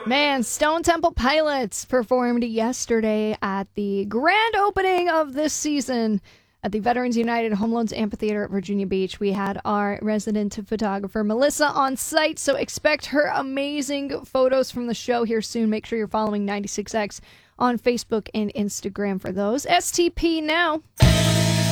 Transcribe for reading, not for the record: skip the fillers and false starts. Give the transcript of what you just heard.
Man, Stone Temple Pilots performed yesterday at the grand opening of this season at the Veterans United Home Loans Amphitheater at Virginia Beach. We had our resident photographer, Melissa, on site, so expect her amazing photos from the show here soon. Make sure you're following 96X on Facebook and Instagram for those. STP now.